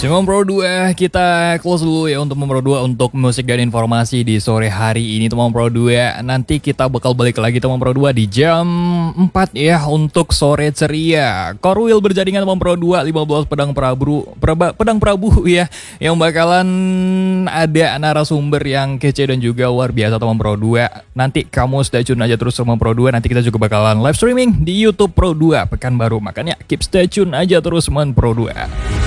Teman Pro 2, kita close dulu ya untuk Pro 2 untuk musik dan informasi di sore hari ini teman Pro 2. Nanti kita bakal balik lagi teman Pro 2 di jam 4 ya untuk sore ceria. Korwil berjaringan teman Pro 2 15 pedang Prabu ya, yang bakalan ada narasumber yang kece dan juga luar biasa teman Pro 2. Nanti kamu stay tune aja terus teman Pro 2. Nanti kita juga bakalan live streaming di YouTube Pro 2 Pekanbaru. Makanya keep stay tune aja terus teman Pro 2.